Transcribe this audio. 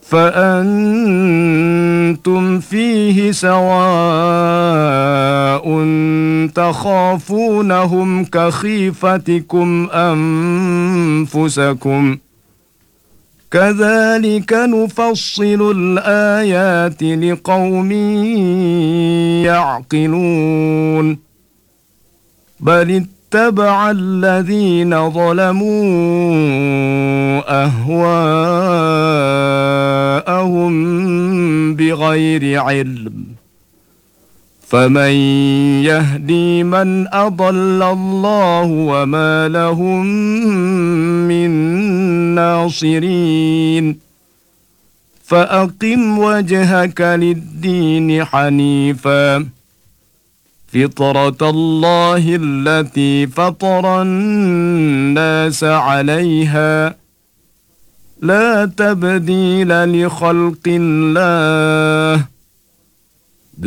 فأنتم فيه سواء تخافونهم كخيفتكم أنفسكم كذلك نفصل الآيات لقوم يعقلون بل اتبع الذين ظلموا أهواءهم بغير علم فمن يهدي من أضل الله وما لهم من ناصرين فأقم وجهك للدين حنيفا فطرة الله التي فطر الناس عليها لا تبديل لخلق الله